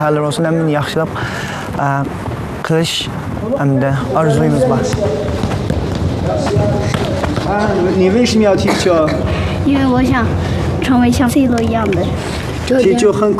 Roslamni yaxshilab qilish hamda orzuyimiz bor. 你为什么要踢球？ 因为我想成为像 C 罗一样的。 踢球很